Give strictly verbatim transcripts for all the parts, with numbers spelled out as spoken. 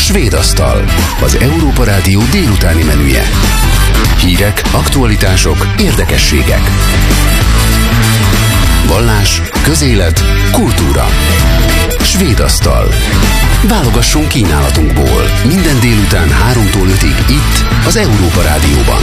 Svédasztal, az Európa Rádió délutáni menüje. Hírek, aktualitások, érdekességek. Vallás, közélet, kultúra. Svédasztal. Válogassunk kínálatunkból. Minden délután háromtól ötig itt, az Európa Rádióban.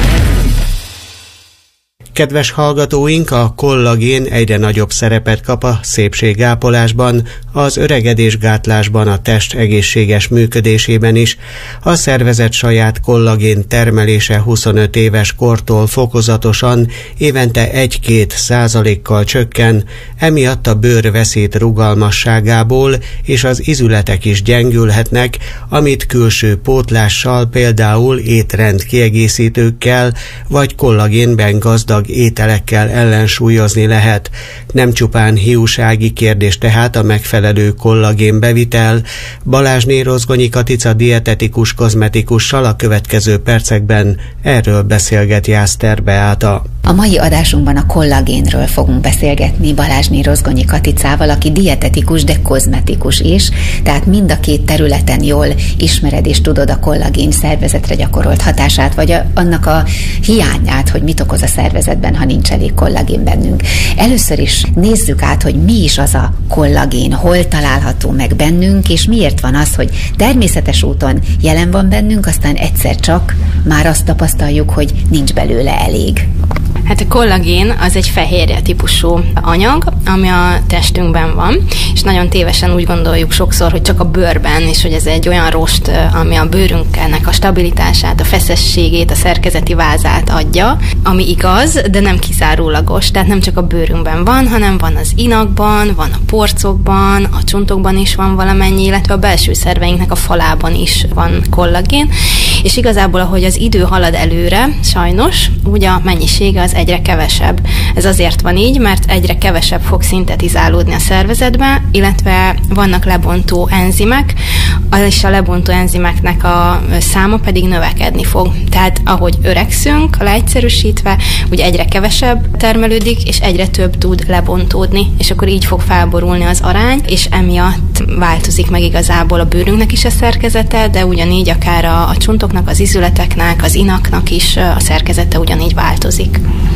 Kedves hallgatóink, a kollagén egyre nagyobb szerepet kap a szépséggápolásban, az öregedésgátlásban, a test egészséges működésében is. A szervezet saját kollagén termelése huszonöt éves kortól fokozatosan évente egy-két százalékkal csökken, emiatt a bőr veszít rugalmasságából, és az izületek is gyengülhetnek, amit külső pótlással, például étrend kiegészítőkkel vagy kollagénben gazdag ételekkel ellensúlyozni lehet. Nem csupán hiúsági kérdés tehát a megfelelő kollagén bevitel. Balázsné Rozgonyi Katica dietetikus kozmetikussal a következő percekben erről beszélget Jászter Beáta. A mai adásunkban a kollagénről fogunk beszélgetni Balázsné Rozgonyi Katicával, aki dietetikus, de kozmetikus is, tehát mind a két területen jól ismered és tudod a kollagén szervezetre gyakorolt hatását, vagy a, annak a hiányát, hogy mit okoz a szervezetben, ha nincs elég kollagén bennünk. Először is nézzük át, hogy mi is az a kollagén, hol található meg bennünk, és miért van az, hogy természetes úton jelen van bennünk, aztán egyszer csak már azt tapasztaljuk, hogy nincs belőle elég. Hát a kollagén az egy fehérje típusú anyag, ami a testünkben van, és nagyon tévesen úgy gondoljuk sokszor, hogy csak a bőrben, és hogy ez egy olyan rost, ami a bőrünknek a stabilitását, a feszességét, a szerkezeti vázát adja, ami igaz, de nem kizárólagos, tehát nem csak a bőrünkben van, hanem van az inakban, van a porcokban, a csontokban is van valamennyi, illetve a belső szerveinknek a falában is van kollagén, és igazából, ahogy az idő halad előre, sajnos, úgy a mennyisége az egyre kevesebb. Ez azért van így, mert egyre kevesebb fog szintetizálódni a szervezetbe, illetve vannak lebontó enzimek, és a lebontó enzimeknek a száma pedig növekedni fog. Tehát ahogy öregszünk, leegyszerűsítve, úgy egyre kevesebb termelődik, és egyre több tud lebontódni, és akkor így fog felborulni az arány, és emiatt változik meg igazából a bőrünknek is a szerkezete, de ugyanígy akár a, a csontoknak, az izületeknek, az inaknak is a szerkezete ugyanígy változik.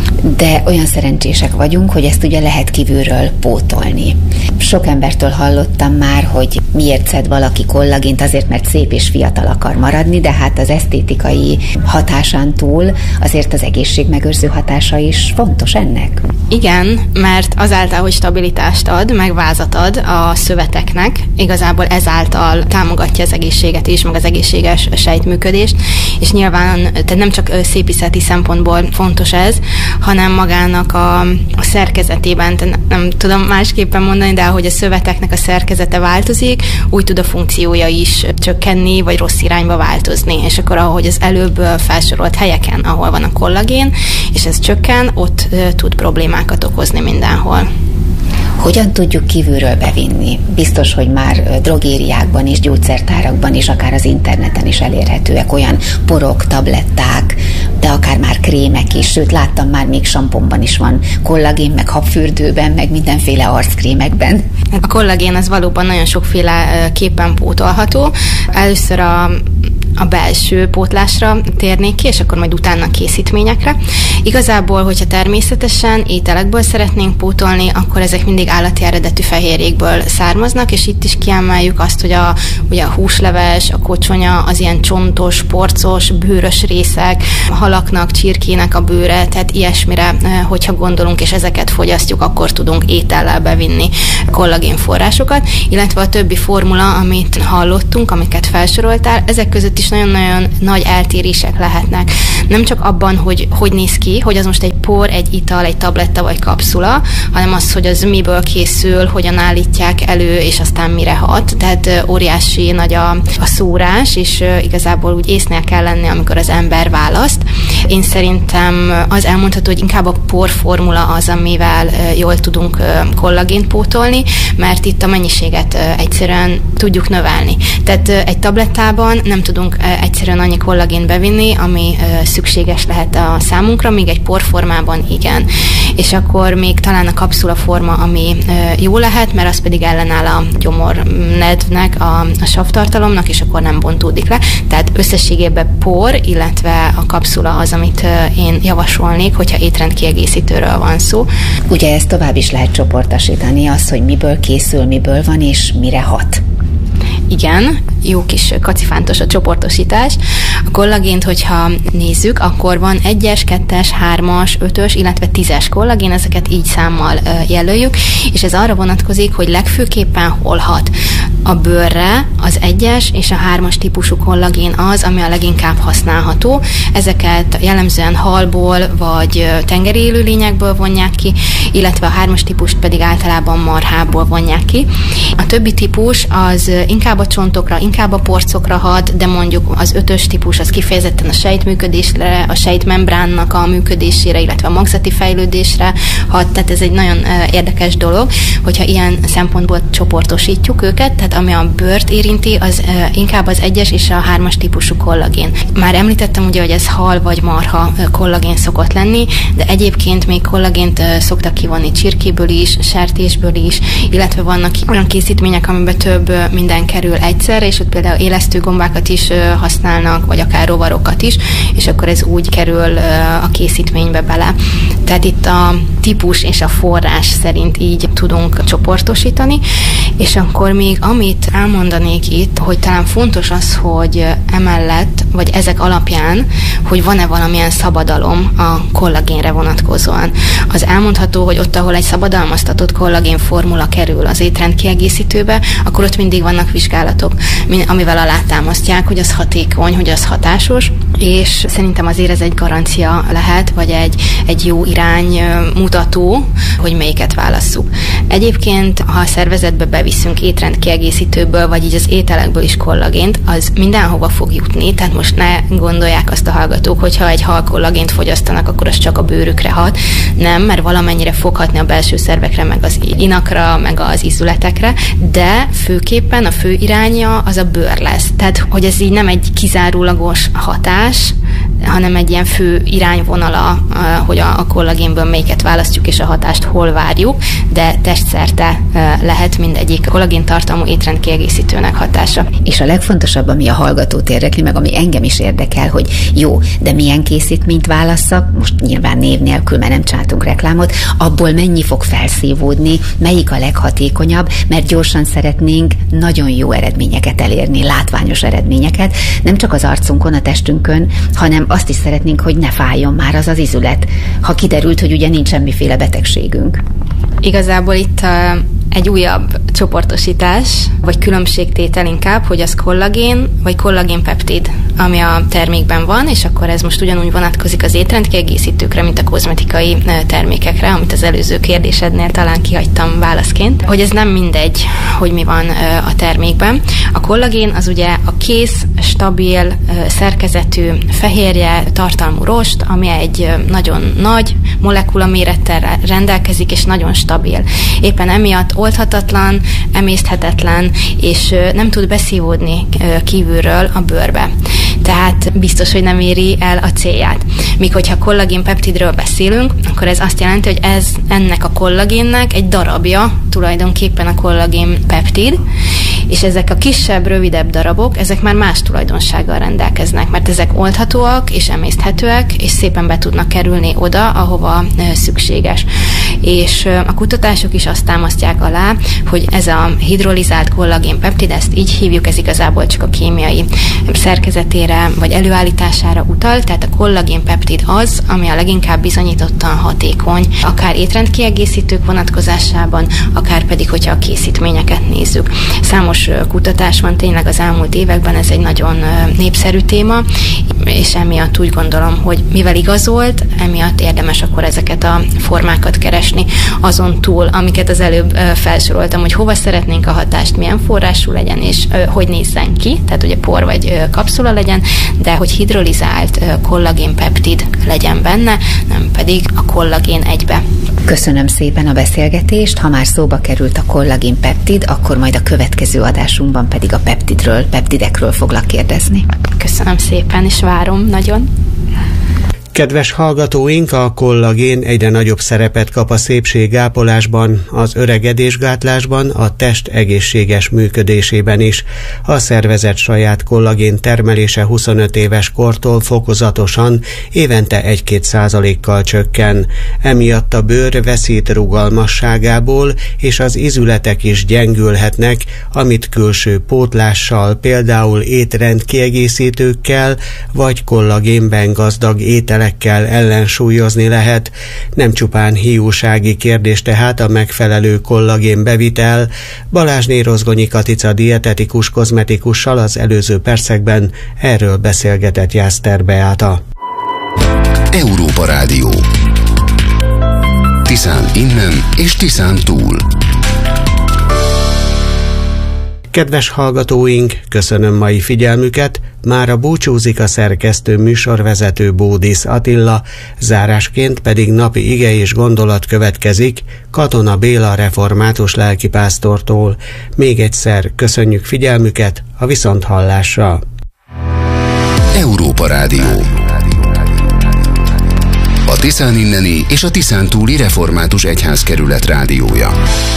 De olyan szerencsések vagyunk, hogy ezt ugye lehet kívülről pótolni. Sok embertől hallottam már, hogy miért szed valaki kollagént, azért, mert szép és fiatal akar maradni, de hát az esztétikai hatásán túl azért az egészségmegőrző hatása is fontos ennek. Igen, mert azáltal, hogy stabilitást ad, meg vázat ad a szöveteknek, igazából ezáltal támogatja az egészséget is, meg az egészséges sejtműködést, és nyilván tehát nem csak szépészeti szempontból fontos ez, hanem magának a, a szerkezetében, nem, nem tudom másképpen mondani, de ahogy a szöveteknek a szerkezete változik, úgy tud a funkciója is csökkenni, vagy rossz irányba változni. És akkor ahogy az előbb felsorolt helyeken, ahol van a kollagén, és ez csökken, ott uh, tud problémákat okozni mindenhol. Hogyan tudjuk kívülről bevinni? Biztos, hogy már drogériákban és gyógyszertárakban is, akár az interneten is elérhetőek olyan porok, tabletták, de akár már krémek is, sőt láttam már még samponban is van kollagén, meg habfürdőben, meg mindenféle arckrémekben. A kollagén az valóban nagyon sokféle képen pótolható. Először a a belső pótlásra térnék ki, és akkor majd utána készítményekre. Igazából, hogyha természetesen ételekből szeretnénk pótolni, akkor ezek mindig állati eredetű fehérjékből származnak, és itt is kiemeljük azt, hogy a, ugye a húsleves, a kocsonya, az ilyen csontos, porcos, bőrös részek, a halaknak, csirkének a bőre, tehát ilyesmire, hogyha gondolunk, és ezeket fogyasztjuk, akkor tudunk étellel bevinni kollagénforrásokat, illetve a többi formula, amit hallottunk, amiket felsoroltál, ezek között is nagyon-nagyon nagy eltérések lehetnek. Nem csak abban, hogy hogy néz ki, hogy az most egy por, egy ital, egy tabletta vagy kapszula, hanem az, hogy az miből készül, hogyan állítják elő, és aztán mire hat. Tehát óriási nagy a, a szórás, és igazából úgy észnél kell lenni, amikor az ember választ. Én szerintem az elmondható, hogy inkább a porformula az, amivel jól tudunk kollagént pótolni, mert itt a mennyiséget egyszerűen tudjuk növelni. Tehát egy tablettában nem tudunk egyszerűen annyi kollagént bevinni, ami szükséges lehet a számunkra, míg egy porformában igen. És akkor még talán a kapszula forma, ami jó lehet, mert az pedig ellenáll a gyomornedvnek, a, a savtartalomnak, és akkor nem bontódik le. Tehát összességében por, illetve a kapszula az, amit én javasolnék, hogyha étrendkiegészítőről van szó. Ugye ezt tovább is lehet csoportosítani, az, hogy miből készül, miből van, és mire hat. Igen, jó kis kacifántos a csoportosítás. A kollagént, hogyha nézzük, akkor van egyes, kettes, hármas, ötös, illetve tízes kollagén, ezeket így számmal jelöljük, és ez arra vonatkozik, hogy legfőképpen hol hat. A bőrre az egyes és a hármas típusú kollagén az, ami a leginkább használható. Ezeket jellemzően halból vagy tengeri élőlényekből vonják ki, illetve a hármas típust pedig általában marhából vonják ki. A többi típus az inkább a csontokra, inkább a porcokra hat, de mondjuk az ötös típus az kifejezetten a sejtműködésre, a sejtmembránnak a működésére, illetve a magzati fejlődésre hat, tehát ez egy nagyon érdekes dolog, hogyha ilyen szempontból csoportosítjuk őket, tehát ami a bőrt érinti, az inkább az egyes és a hármas típusú kollagén. Már említettem ugye, hogy ez hal vagy marha kollagén szokott lenni, de egyébként még kollagént szoktak kivonni csirkéből is, sertésből is, illetve vannak olyan készítmények, amiben több minden kerül egyszerre, és ott például élesztőgombákat is használnak, vagy akár rovarokat is, és akkor ez úgy kerül a készítménybe bele. Tehát itt a típus és a forrás szerint így tudunk csoportosítani, és akkor még amit elmondanék itt, hogy talán fontos az, hogy emellett, vagy ezek alapján, hogy van-e valamilyen szabadalom a kollagénre vonatkozóan. Az elmondható, hogy ott, ahol egy szabadalmaztatott kollagén formula kerül az étrendkiegészítőbe, akkor ott mindig vannak vizsgálatok, amivel alátámasztják, hogy az hatékony, hogy az hatásos, és szerintem azért ez egy garancia lehet, vagy egy, egy jó irány mutató, hogy melyiket válasszuk. Egyébként, ha a szervezetbe beviszünk étrendkiegészítőből, vagy így az ételekből is kollagént, az mindenhova fog jutni, tehát most ne gondolják azt a hallgatók, hogyha egy hal kollagént fogyasztanak, akkor az csak a bőrükre hat. Nem, mert valamennyire fog hatni a belső szervekre, meg az inakra, meg az izületekre, de főképpen a fő iránya az a bőr lesz. Tehát, hogy ez így nem egy kizárólagos hatás, hanem egy ilyen fő irányvonala, hogy a kollagénből melyiket választjuk, és a hatást hol várjuk, de testszerte lehet mindegyik kollagén tartalmú étrendkiegészítőnek hatása. És a legfontosabb, ami a hallgatót érdekli, meg ami engem is érdekel, hogy jó, de milyen készítményt válasszak, most nyilván név nélkül, mert nem csináltunk reklámot, abból mennyi fog felszívódni, melyik a leghatékonyabb, mert gyorsan szeretnénk nagyon jó eredményeket elérni, látványos eredményeket, nem csak az arcunkon, a testünkön, hanem azt is szeretnénk, hogy ne fájjon már az az izület, ha kiderült, hogy ugye nincs semmiféle betegségünk. Igazából itt uh, egy újabb csoportosítás, vagy különbségtétel inkább, hogy az kollagén, vagy kollagénpeptid, ami a termékben van, és akkor ez most ugyanúgy vonatkozik az étrendkiegészítőkre, mint a kozmetikai termékekre, amit az előző kérdésednél talán kihagytam válaszként, hogy ez nem mindegy, hogy mi van a termékben. A kollagén az ugye a kész, stabil, szerkezetű, fehérje tartalmú rost, ami egy nagyon nagy molekula mérettel rendelkezik, és nagyon stabil. Éppen emiatt oldhatatlan, emészthetetlen, és nem tud beszívódni kívülről a bőrbe. Tehát biztos, hogy nem éri el a célját. Míg hogyha kollagénpeptidről beszélünk, akkor ez azt jelenti, hogy ez ennek a kollagénnek egy darabja, tulajdonképpen a kollagénpeptid, és ezek a kisebb, rövidebb darabok, ezek már más tulajdonsággal rendelkeznek, mert ezek oldhatóak és emészthetőek, és szépen be tudnak kerülni oda, ahova szükséges. És a kutatások is azt támasztják alá, hogy ez a hidrolizált kollagénpeptid, ezt így hívjuk, ez igazából csak a kémiai szerkezetére vagy előállítására utal, tehát a kollagénpeptid az, ami a leginkább bizonyítottan hatékony, akár étrendkiegészítők vonatkozásában, akár pedig, hogyha a készítményeket nézzük. Számos kutatás van tényleg az elmúlt években, ez egy nagyon népszerű téma, és emiatt úgy gondolom, hogy mivel igazolt, emiatt érdemes akkor ezeket a formákat keresni azon túl, amiket az előbb felsoroltam, hogy hova szeretnénk a hatást, milyen forrású legyen, és hogy nézzen ki, tehát ugye por vagy kapszula legyen, de hogy hidrolizált kollagénpeptid legyen benne, nem pedig a kollagén egybe. Köszönöm szépen a beszélgetést. Ha már szóba került a kollagénpeptid, akkor majd a következő adásunkban pedig a peptidről, peptidekről foglak kérdezni. Köszönöm szépen, és várom nagyon. Kedves hallgatóink, a kollagén egyre nagyobb szerepet kap a szépséggápolásban, az öregedésgátlásban, a test egészséges működésében is. A szervezet saját kollagén termelése huszonöt éves kortól fokozatosan évente egy-két százalékkal csökken. Emiatt a bőr veszít rugalmasságából, és az izületek is gyengülhetnek, amit külső pótlással, például étrendkiegészítőkkel vagy kollagénben gazdag ételek kell ellensúlyozni lehet. Nem csupán hiúsági kérdés tehát a megfelelő kollagén bevitel. Balázsné Rozgonyi Katica dietetikus kozmetikussal az előző percekben erről beszélgetett Jászter Beáta. Európa Rádió. Tiszán innen és Tiszán túl. Kedves hallgatóink, köszönöm mai figyelmüket, mára búcsúzik a szerkesztő műsorvezető Bódis Attila, zárásként pedig napi ige és gondolat következik Katona Béla református lelkipásztortól. Még egyszer köszönjük figyelmüket, a viszonthallásra. Európa Rádió. A Tiszán inneni és a Tiszán túli református egyházkerület rádiója.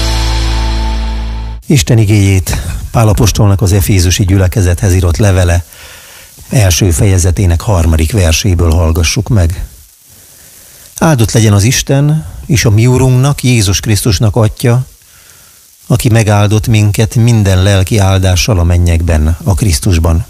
Isten igéjét Pál apostolnak az efézusi gyülekezethez írott levele első fejezetének harmadik verséből hallgassuk meg. Áldott legyen az Isten és a mi Urunknak, Jézus Krisztusnak Atya, aki megáldott minket minden lelki áldással a mennyekben, a Krisztusban.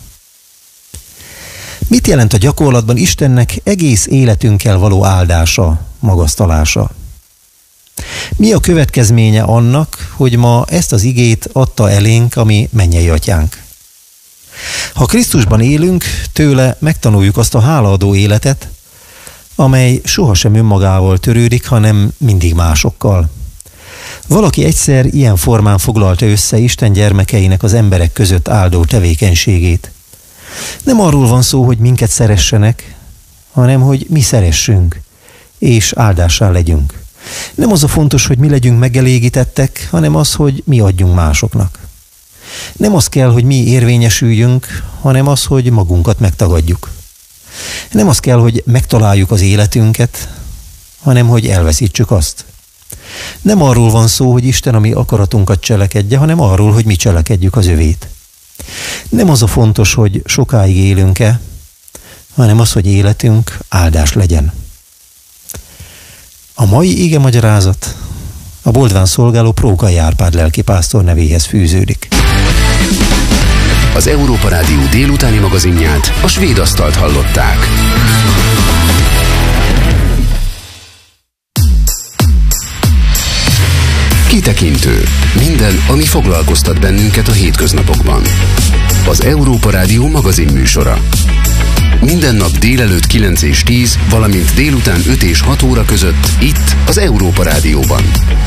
Mit jelent a gyakorlatban Istennek egész életünkkel való áldása, magasztalása? Mi a következménye annak, hogy ma ezt az igét adta elénk a mi mennyei atyánk? Ha Krisztusban élünk, tőle megtanuljuk azt a hálaadó életet, amely sohasem önmagával törődik, hanem mindig másokkal. Valaki egyszer ilyen formán foglalta össze Isten gyermekeinek az emberek között áldó tevékenységét. Nem arról van szó, hogy minket szeressenek, hanem hogy mi szeressünk, és áldássá legyünk. Nem az a fontos, hogy mi legyünk megelégítettek, hanem az, hogy mi adjunk másoknak. Nem az kell, hogy mi érvényesüljünk, hanem az, hogy magunkat megtagadjuk. Nem az kell, hogy megtaláljuk az életünket, hanem hogy elveszítsük azt. Nem arról van szó, hogy Isten a mi akaratunkat cselekedje, hanem arról, hogy mi cselekedjük az övét. Nem az a fontos, hogy sokáig élünk-e, hanem az, hogy életünk áldás legyen. A mai ige magyarázat a Boldván szolgáló Prókai Árpád lelkipásztor nevéhez fűződik. Az Európa Rádió délutáni magazinját, a Svéd asztalt hallották. Kitekintő. Minden, ami foglalkoztat bennünket a hétköznapokban. Az Európa Rádió magazin műsora. Minden nap délelőtt kilenc és tíz, valamint délután öt és hat óra között itt az Európa Rádióban.